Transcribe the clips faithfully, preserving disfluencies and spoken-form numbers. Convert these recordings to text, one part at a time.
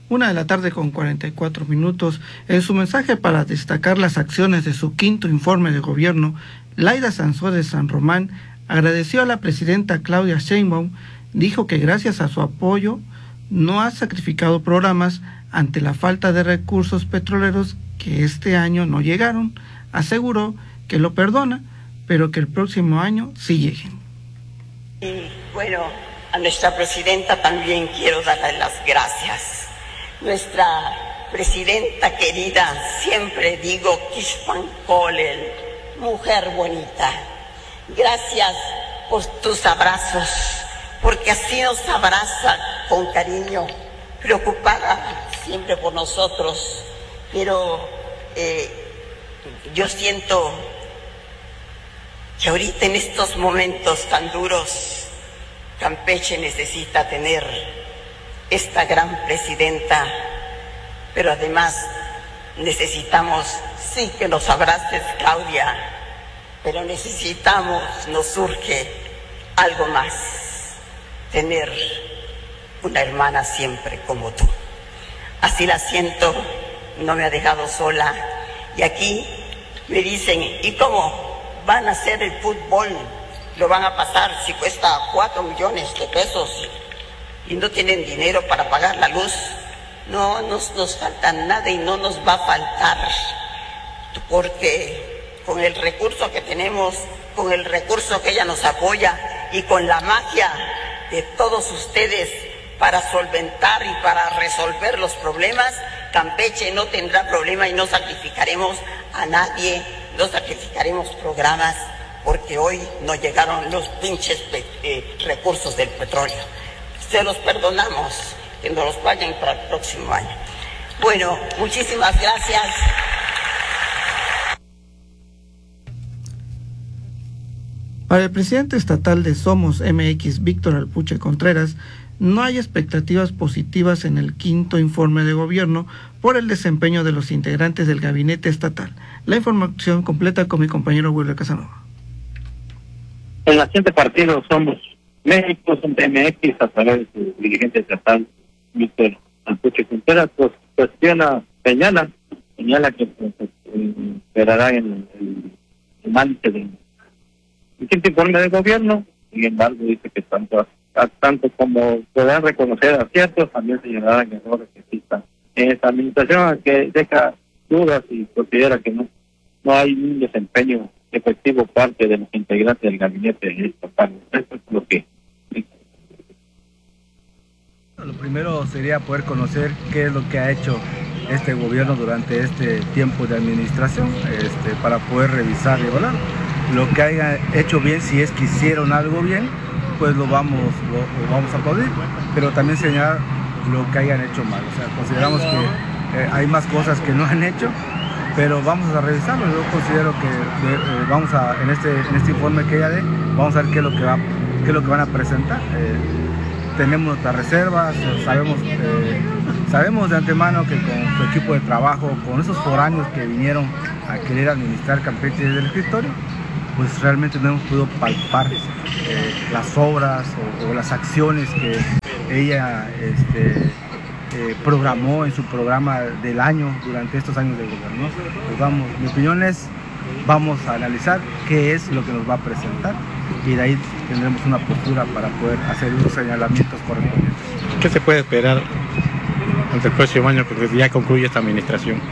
Una de la tarde con cuarenta y cuatro minutos. En su mensaje para destacar las acciones de su quinto informe de gobierno, Laida Sansó de San Román agradeció a la presidenta Claudia Sheinbaum, dijo que gracias a su apoyo no ha sacrificado programas ante la falta de recursos petroleros que este año no llegaron. Aseguró que lo perdona, pero que el próximo año sí lleguen. Y bueno, a nuestra presidenta también quiero darle las gracias. Nuestra presidenta querida, siempre digo Kishpan Kolel, mujer bonita. Gracias por tus abrazos, porque así nos abraza con cariño, preocupada siempre por nosotros. Pero eh, yo siento que ahorita en estos momentos tan duros, Campeche necesita tener esta gran presidenta, pero además necesitamos, sí que nos abraces, Claudia, pero necesitamos, nos surge algo más, tener una hermana siempre como tú. Así la siento, no me ha dejado sola. Y aquí me dicen, ¿y cómo van a hacer el fútbol? Lo van a pasar si cuesta cuatro millones de pesos y no tienen dinero para pagar la luz. No nos, nos falta nada y no nos va a faltar, porque con el recurso que tenemos, con el recurso que ella nos apoya y con la magia de todos ustedes para solventar y para resolver los problemas, Campeche no tendrá problema y no sacrificaremos a nadie, no sacrificaremos programas, porque hoy no llegaron los pinches eh, recursos del petróleo. Se los perdonamos, que nos los paguen para el próximo año. Bueno, muchísimas gracias. Para el presidente estatal de Somos M X, Víctor Alpuche Contreras, no hay expectativas positivas en el quinto informe de gobierno por el desempeño de los integrantes del gabinete estatal. La información completa con mi compañero Wilber Casanova. El naciente partido Somos México, M X, a través de su dirigente estatal, Víctor Alpuche Contreras, pues cuestiona, señala, señala que pues, esperará en el, el avance del quinto informe de gobierno. Sin embargo, dice que tanto tanto como podrán reconocer aciertos, también señalarán errores que existan en esta administración, que deja dudas y considera que no, no hay un desempeño efectivo parte de los integrantes del gabinete estatal. Eso es lo que... Lo primero sería poder conocer qué es lo que ha hecho este gobierno durante este tiempo de administración, este, para poder revisar y evaluar lo que haya hecho bien. Si es que hicieron algo bien, pues lo vamos, lo, lo vamos a aplaudir, pero también señalar lo que hayan hecho mal. O sea, consideramos que eh, hay más cosas que no han hecho, pero vamos a revisarlo. Yo considero que eh, vamos a, en este, en este informe que ella dé, vamos a ver qué es lo que va, qué es lo que van a presentar. Eh, tenemos nuestras reservas, sabemos, eh, sabemos de antemano que con su equipo de trabajo, con esos foráneos que vinieron a querer administrar Campeche desde el escritorio, pues realmente no hemos podido palpar eh, las obras o, o las acciones que ella este, eh, programó en su programa del año durante estos años de gobierno. Pues vamos, mi opinión es, vamos a analizar qué es lo que nos va a presentar y de ahí tendremos una postura para poder hacer los señalamientos correspondientes. ¿Qué se puede esperar ante el próximo año que ya concluye esta administración?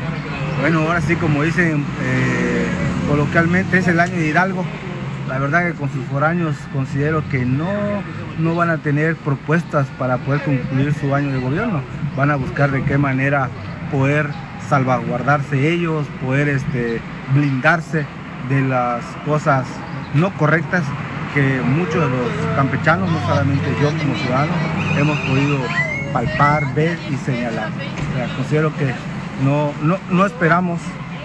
Bueno, ahora sí, como dicen eh, coloquialmente, es el año de Hidalgo. La verdad que con sus foráneos considero que no, no van a tener propuestas para poder concluir su año de gobierno. Van a buscar de qué manera poder salvaguardarse ellos, poder este, blindarse de las cosas no correctas que muchos de los campechanos, no solamente yo como ciudadano, hemos podido palpar, ver y señalar. O sea, considero que no, no, no esperamos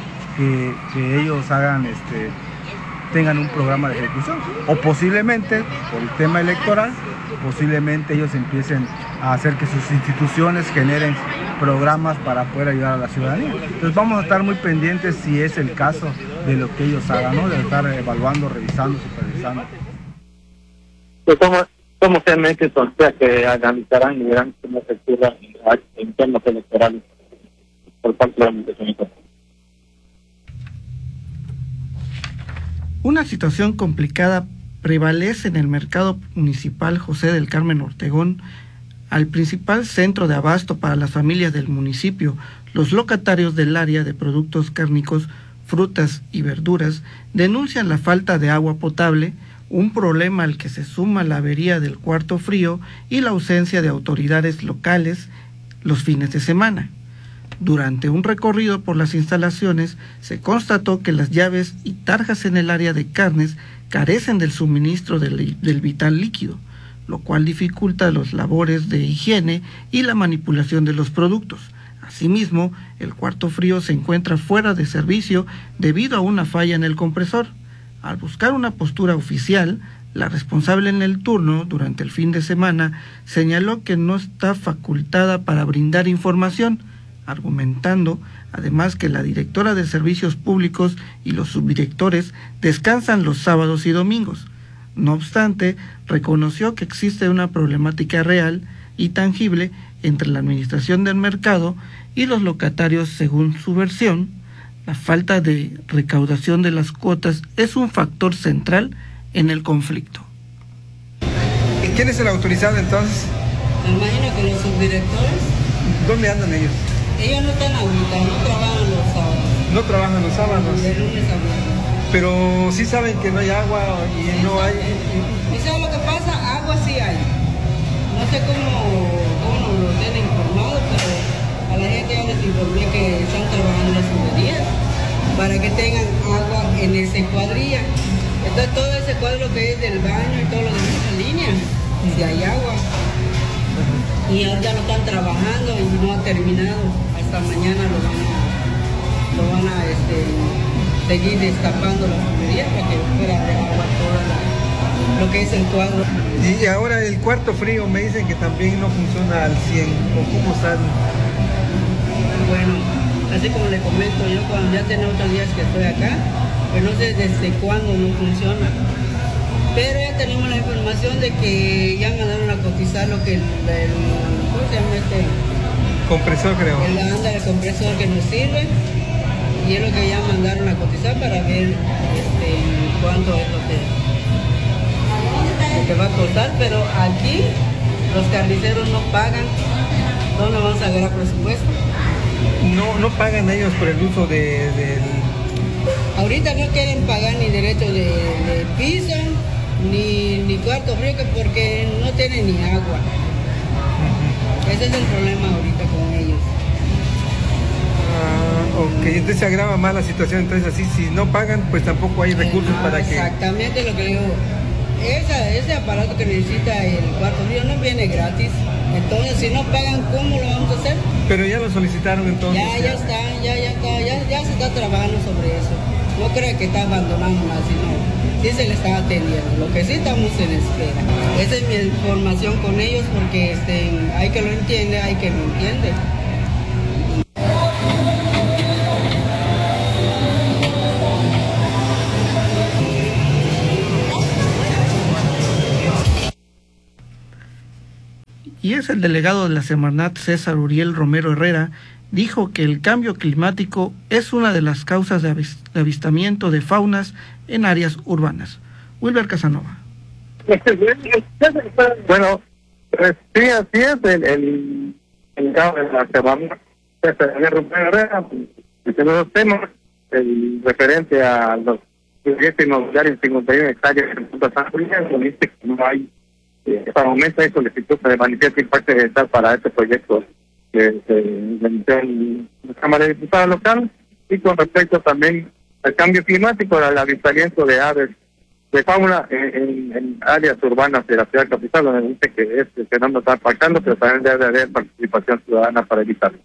que, que ellos hagan este, tengan un programa de ejecución, o posiblemente por el tema electoral, posiblemente ellos empiecen a hacer que sus instituciones generen programas para poder ayudar a la ciudadanía. Entonces vamos a estar muy pendientes si es el caso de lo que ellos hagan, ¿no? De estar evaluando, revisando, supervisando. Pues como, como se me que que analizarán y verán cómo se ocurra en temas electorales por parte de la administración. Una situación complicada prevalece en el mercado municipal José del Carmen Ortegón, al principal centro de abasto para las familias del municipio. Los locatarios del área de productos cárnicos, frutas y verduras denuncian la falta de agua potable, un problema al que se suma la avería del cuarto frío y la ausencia de autoridades locales los fines de semana. Durante un recorrido por las instalaciones se constató que las llaves y tarjas en el área de carnes carecen del suministro del, del vital líquido, lo cual dificulta las labores de higiene y la manipulación de los productos. Asimismo, el cuarto frío se encuentra fuera de servicio debido a una falla en el compresor. Al buscar una postura oficial, la responsable en el turno durante el fin de semana señaló que no está facultada para brindar información, argumentando además que la directora de servicios públicos y los subdirectores descansan los sábados y domingos. No obstante, reconoció que existe una problemática real y tangible entre la administración del mercado y los locatarios. Según su versión, la falta de recaudación de las cuotas es un factor central en el conflicto. ¿Quién es el autorizado entonces? Me imagino que los subdirectores. ¿Dónde andan ellos? Ellos no están ahorita, no trabajan los sábados. No trabajan los sábados. De lunes a viernes. Pero sí saben que no hay agua y no hay... ¿Y sabes lo que pasa? Agua sí hay. No sé cómo, cómo nos lo tienen informado, pero a la gente ya les informé que están trabajando las tuberías para que tengan agua en ese cuadrilla. Entonces todo ese cuadro que es del baño y todo lo demás en línea, si hay agua. Y ahora lo están trabajando y no ha terminado. Hasta mañana lo van a, lo van a este, seguir destapando las tuberías para que fuera de agua toda la, lo que es el cuadro. Y ahora el cuarto frío me dicen que también no funciona al cien, ¿o cómo están? Bueno, así como le comento, yo cuando ya tengo otros días que estoy acá, pues no sé desde cuándo no funciona. Pero ya tenemos la información de que ya mandaron a cotizar lo que el, el ¿cómo se llama este? Compresor, creo. El anda el compresor que nos sirve, y es lo que ya mandaron a cotizar para ver este, cuánto es lo que, lo que va a costar. Pero aquí los carniceros no pagan. ¿Dónde vamos a agarrar presupuesto? No, no pagan ellos por el uso de, del... Ahorita no quieren pagar ni derecho de, de piso, ni, ni cuarto frío, porque no tienen ni agua. Uh-huh. Ese es el problema ahorita con ellos. Ah, ok, entonces se agrava más la situación. Entonces así, si no pagan, pues tampoco hay recursos eh, no, para que... Exactamente lo que digo. Esa, ese aparato que necesita el cuarto frío no viene gratis. Entonces, si no pagan, ¿cómo lo vamos a hacer? Pero ya lo solicitaron entonces. Ya, ya está, ya, ya está, ya, ya se está trabajando sobre eso. No creo que está abandonando más, sino sí se le está atendiendo. Lo que sí estamos en espera. Esa es mi información con ellos, porque este, hay que lo entiende, hay que lo entiende. Y es el delegado de la Semarnat, César Uriel Romero Herrera, dijo que el cambio climático es una de las causas de avistamiento de faunas en áreas urbanas. Wilber Casanova. Bueno, pues, sí, así es, el, el, el delegado de la Semarnat, César Uriel Romero Herrera, diciendo los temas, el referente a los proyectos inmobiliarios en cincuenta y una hectáreas en Punta San Julián, donde dice que no hay... Hasta el momento hay solicitud de manifiesta impacto ambiental para este proyecto que se inició en la Cámara de Diputados local, y con respecto también al cambio climático, al avistamiento de aves de fauna en, en, en áreas urbanas de la ciudad capital, donde dice que este fenómeno está impactando, pero también debe haber participación ciudadana para evitarlo.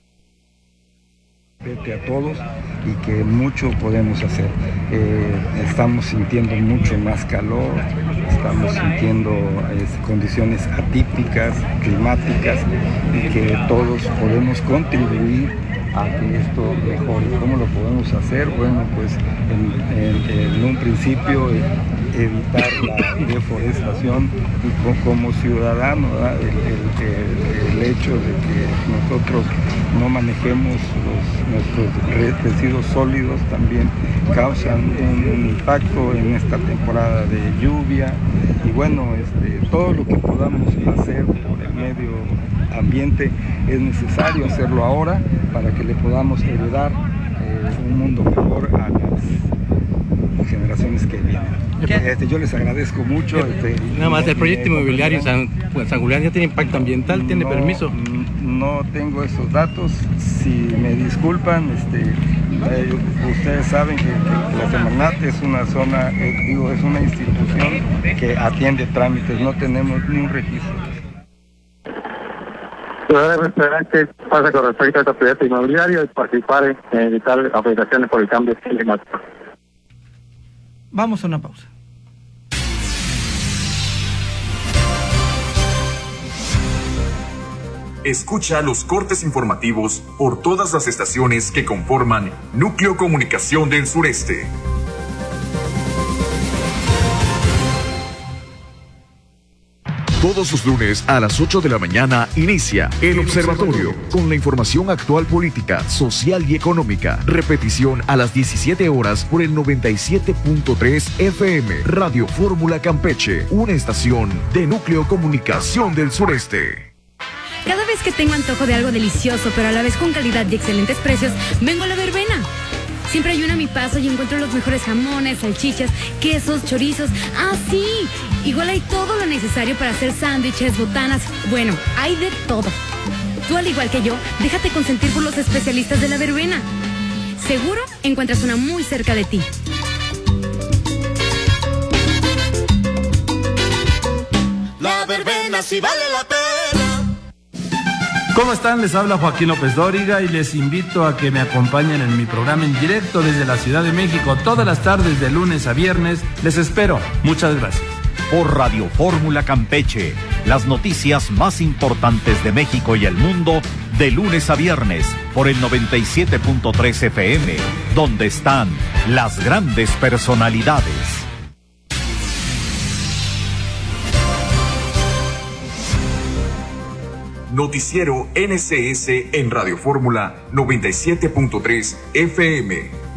A todos, y que mucho podemos hacer. Eh, estamos sintiendo mucho más calor, estamos sintiendo eh, condiciones atípicas, climáticas, y que todos podemos contribuir a que esto mejore. ¿Cómo lo podemos hacer? Bueno, pues en, en, en un principio eh, evitar la deforestación y como ciudadano, el, el, el, el hecho de que nosotros no manejemos los, nuestros residuos sólidos también causan un, un impacto en esta temporada de lluvia y bueno, este, todo lo que podamos hacer por el medio ambiente es necesario hacerlo ahora para que le podamos heredar eh, un mundo mejor a las generaciones que vienen. Este, yo les agradezco mucho. Este, Nada más, el proyecto inmobiliario en San, pues, San Julián ya tiene impacto ambiental, tiene no, permiso. No tengo esos datos, si me disculpan, este, eh, ustedes saben que, que la Semarnat es una zona, eh, digo, es una institución que atiende trámites, no tenemos ni un registro. ¿Qué pasa con respecto a este proyecto inmobiliario y participar en evitar afectaciones por el cambio climático? Vamos a una pausa. Escucha los cortes informativos por todas las estaciones que conforman Núcleo Comunicación del Sureste. Todos los lunes a las ocho de la mañana inicia El Observatorio con la información actual política, social y económica. Repetición a las diecisiete horas por el noventa y siete punto tres F M. Radio Fórmula Campeche, una estación de Núcleo Comunicación del Sureste. Cada vez que tengo antojo de algo delicioso, pero a la vez con calidad y excelentes precios, vengo a La Verbena. Siempre hay una a mi paso y encuentro los mejores jamones, salchichas, quesos, chorizos. ¡Ah, sí! Igual hay todo lo necesario para hacer sándwiches, botanas. Bueno, hay de todo. Tú, al igual que yo, déjate consentir por los especialistas de La Verbena. Seguro encuentras una muy cerca de ti. La Verbena sí vale la pena. ¿Cómo están? Les habla Joaquín López Dóriga y les invito a que me acompañen en mi programa en directo desde la Ciudad de México todas las tardes de lunes a viernes. Les espero. Muchas gracias. Por Radio Fórmula Campeche, las noticias más importantes de México y el mundo de lunes a viernes por el noventa y siete punto tres F M, donde están las grandes personalidades. Noticiero N C S en Radio Fórmula noventa y siete punto tres F M.